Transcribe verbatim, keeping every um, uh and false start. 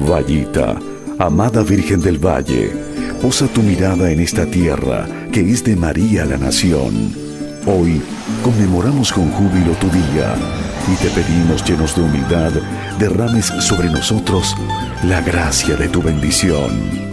Vallita, amada Virgen del Valle, posa tu mirada en esta tierra que es de María la nación. Hoy conmemoramos con júbilo tu día y te pedimos, llenos de humildad, derrames sobre nosotros la gracia de tu bendición.